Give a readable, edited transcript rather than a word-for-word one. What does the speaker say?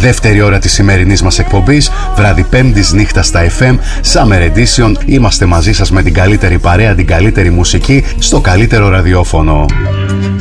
Δεύτερη ώρα της σημερινής μας εκπομπής, βράδυ Πέμπτης νύχτα στα FM, Summer Edition. Είμαστε μαζί σας με την καλύτερη παρέα, την καλύτερη μουσική, στο καλύτερο ραδιόφωνο.